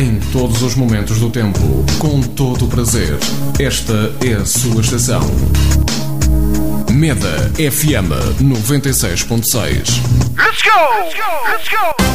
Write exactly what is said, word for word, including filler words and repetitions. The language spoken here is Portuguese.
em todos os momentos do tempo, com todo o prazer. Esta é a sua estação. Meda F M noventa e seis ponto seis. Let's go! Let's go! Let's go!